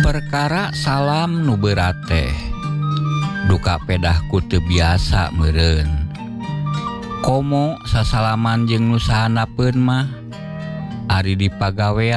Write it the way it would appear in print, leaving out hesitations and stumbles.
perkara salam nu berat teh duka pedahku teu biasa meureun. Komo sasalaman jeung nu sahanapeun mah ari di pagawean